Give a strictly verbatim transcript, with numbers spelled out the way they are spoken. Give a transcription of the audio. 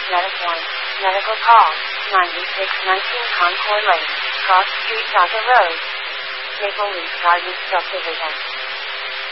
Medic one, medical call, ninety-six nineteen Concord Lane, Cross Street, Daka Road, Maple Leaf Gardens Subdivision.